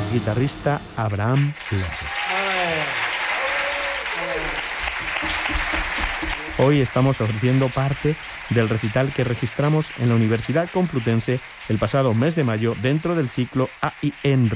guitarrista Abraham Flores. Hoy estamos ofreciendo parte del recital que registramos en la Universidad Complutense el pasado mes de mayo dentro del ciclo AIN